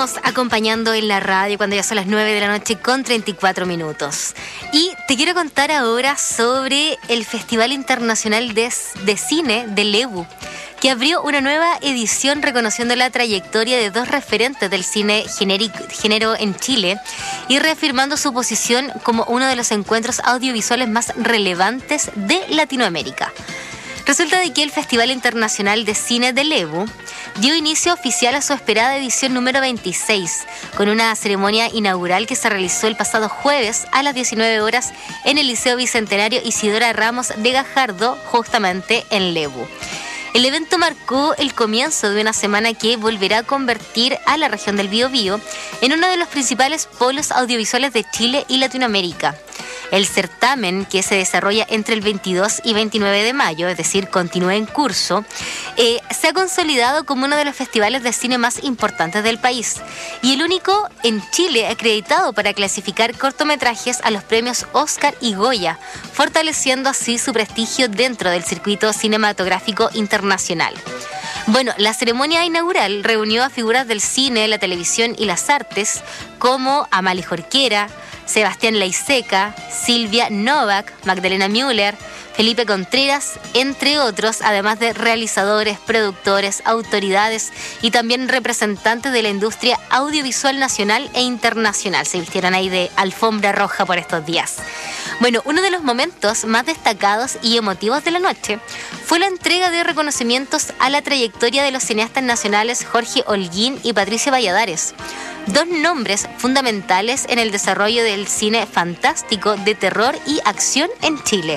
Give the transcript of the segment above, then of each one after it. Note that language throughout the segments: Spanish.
seguimos acompañando en la radio cuando ya son las 9 de la noche con 34 minutos. Y te quiero contar ahora sobre el Festival Internacional de Cine de Lebu, que abrió una nueva edición reconociendo la trayectoria de dos referentes del cine género en Chile y reafirmando su posición como uno de los encuentros audiovisuales más relevantes de Latinoamérica. Resulta de que el Festival Internacional de Cine de Lebu dio inicio oficial a su esperada edición número 26, con una ceremonia inaugural que se realizó el pasado jueves a las 19 horas en el Liceo Bicentenario Isidora Ramos de Gajardo, justamente en Lebu. El evento marcó el comienzo de una semana que volverá a convertir a la región del Biobío en uno de los principales polos audiovisuales de Chile y Latinoamérica. El certamen, que se desarrolla entre el 22 y 29 de mayo, es decir, continúa en curso, se ha consolidado como uno de los festivales de cine más importantes del país y el único en Chile acreditado para clasificar cortometrajes a los premios Oscar y Goya, fortaleciendo así su prestigio dentro del circuito cinematográfico internacional. Bueno, la ceremonia inaugural reunió a figuras del cine, la televisión y las artes como Amalie Jorquera, Sebastián Laiseca, Silvia Novak, Magdalena Müller, Felipe Contreras, entre otros, además de realizadores, productores, autoridades y también representantes de la industria audiovisual nacional e internacional. Se vistieron ahí de alfombra roja por estos días. Bueno, uno de los momentos más destacados y emotivos de la noche fue la entrega de reconocimientos a la trayectoria de los cineastas nacionales Jorge Holguín y Patricia Valladares, dos nombres fundamentales en el desarrollo del cine fantástico de terror y acción en Chile.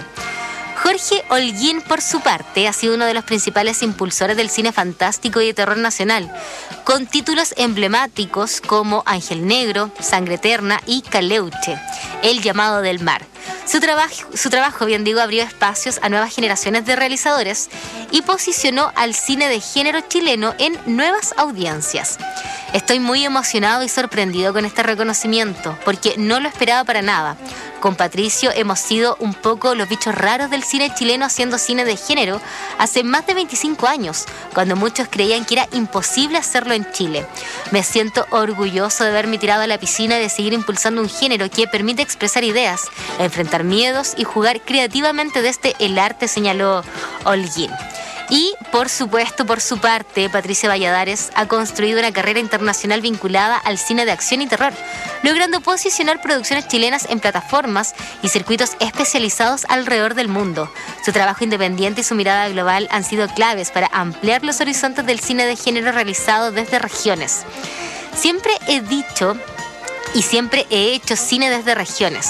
Jorge Holguín, por su parte, ha sido uno de los principales impulsores del cine fantástico y de terror nacional, con títulos emblemáticos como Ángel Negro, Sangre Eterna y Caleuche, El llamado del mar. Su trabajo, abrió espacios a nuevas generaciones de realizadores y posicionó al cine de género chileno en nuevas audiencias. Estoy muy emocionado y sorprendido con este reconocimiento, porque no lo esperaba para nada. Con Patricio hemos sido un poco los bichos raros del cine chileno haciendo cine de género hace más de 25 años, cuando muchos creían que era imposible hacerlo en Chile. Me siento orgulloso de haberme tirado a la piscina y de seguir impulsando un género que permite expresar ideas, enfrentar miedos y jugar creativamente desde el arte, señaló Holguín. Y, por supuesto, por su parte, Patricia Valladares ha construido una carrera internacional vinculada al cine de acción y terror, logrando posicionar producciones chilenas en plataformas y circuitos especializados alrededor del mundo. Su trabajo independiente y su mirada global han sido claves para ampliar los horizontes del cine de género realizado desde regiones. Siempre he dicho y siempre he hecho cine desde regiones,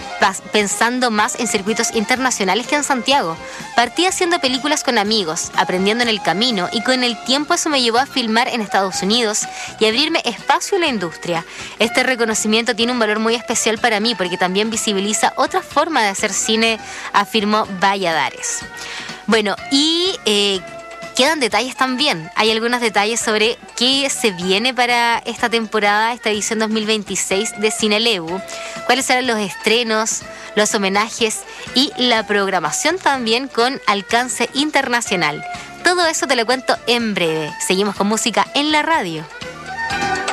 pensando más en circuitos internacionales que en Santiago. Partí haciendo películas con amigos, aprendiendo en el camino, y con el tiempo eso me llevó a filmar en Estados Unidos y abrirme espacio en la industria. Este reconocimiento tiene un valor muy especial para mí porque también visibiliza otra forma de hacer cine, afirmó Valladares. Bueno, y quedan detalles también. Hay algunos detalles sobre qué se viene para esta temporada, esta edición 2026 de Cine Lebu, cuáles serán los estrenos, los homenajes y la programación también con alcance internacional. Todo eso te lo cuento en breve. Seguimos con música en la radio.